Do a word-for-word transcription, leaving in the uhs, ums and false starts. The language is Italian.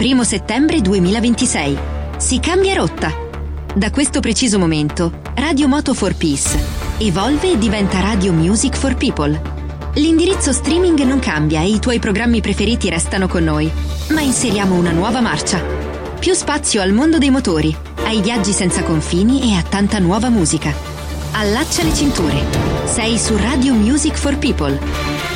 primo settembre duemilaventisei. Si cambia rotta. Da questo preciso momento, Radio Moto for Peace evolve e diventa Radio Music for People. L'indirizzo streaming non cambia e i tuoi programmi preferiti restano con noi, ma inseriamo una nuova marcia. Più spazio al mondo dei motori, ai viaggi senza confini e a tanta nuova musica. Allaccia le cinture. Sei su Radio Music for People.